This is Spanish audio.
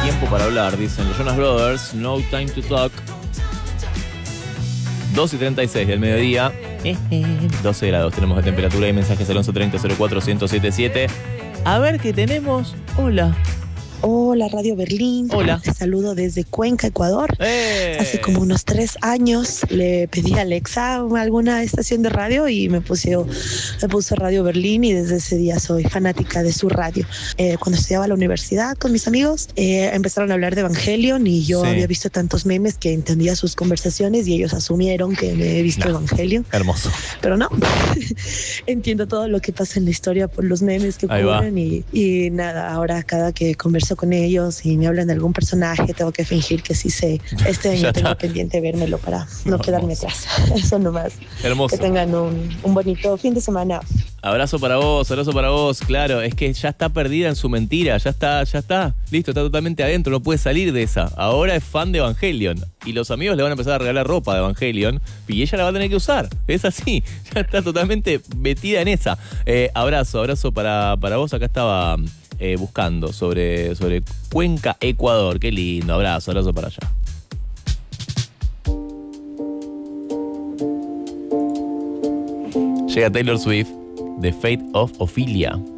tiempo para hablar, dicen los Jonas Brothers, no time to talk. 2:36 del mediodía, 12 grados tenemos de temperatura y mensajes al 1130-04-1077. A ver qué tenemos. Hola. Hola, Radio Berlín. Hola. Te saludo desde Cuenca, Ecuador. Hace como unos 3 años le pedí a Alexa alguna estación de radio y me puso Radio Berlín y desde ese día soy fanática de su radio. Cuando estudiaba en la universidad con mis amigos, empezaron a hablar de Evangelion y yo había visto tantos memes que entendía sus conversaciones y ellos asumieron que me he visto Evangelion. Hermoso. Pero no, entiendo todo lo que pasa en la historia por los memes que ocurren y nada, ahora cada que converso con ellos y me hablan de algún personaje, tengo que fingir que sí sé. Este año tengo pendiente vérmelo para no quedarme atrás. Eso nomás. Hermoso. Que tengan un bonito fin de semana. Abrazo para vos, claro, es que ya está perdida en su mentira, ya está, listo, está totalmente adentro, no puede salir de esa. Ahora es fan de Evangelion y los amigos le van a empezar a regalar ropa de Evangelion y ella la va a tener que usar, es así, ya está totalmente metida en esa. Abrazo para vos, acá estaba buscando sobre Cuenca, Ecuador, qué lindo, abrazo para allá. Llega Taylor Swift, The Fate of Ophelia.